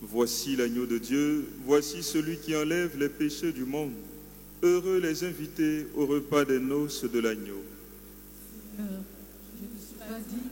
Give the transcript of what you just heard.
Voici l'agneau de Dieu, voici celui qui enlève les péchés du monde. Heureux les invités au repas des noces de l'agneau. Seigneur, je ne suis pas digne